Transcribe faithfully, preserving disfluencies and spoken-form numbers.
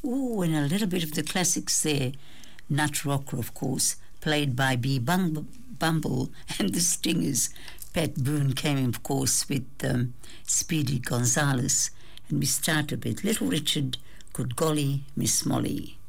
Ooh, and a little bit of the classics there. Nut Rocker, of course, played by B. Bumble, Bumble and the Stingers. Pat Boone came in, of course, with um, Speedy Gonzales. And we start a bit. Little Richard, Good Golly, Miss Molly.